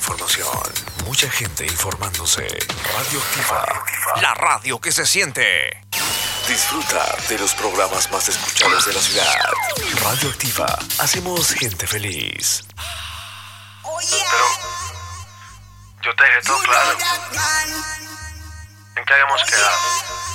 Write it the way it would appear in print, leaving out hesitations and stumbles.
información, mucha gente informándose. Radioactiva, la radio que se siente. Disfruta de los programas más escuchados de la ciudad. Radioactiva, hacemos gente feliz. Pero yo te dejé todo claro. ¿En qué habíamos quedado?